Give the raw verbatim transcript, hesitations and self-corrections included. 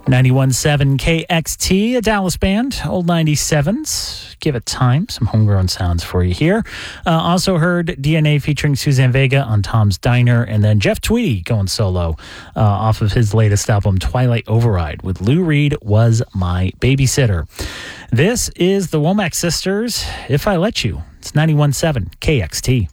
ninety-one point seven K X T, a Dallas band, old ninety-sevens. Give it time. Some homegrown sounds for you here. Uh, also heard D N A featuring Suzanne Vega on Tom's Diner, and then Jeff Tweedy going solo uh, off of his latest album, Twilight Override, with Lou Reed, Was My Babysitter. This is the Womack Sisters, If I Let You. It's ninety-one point seven K X T.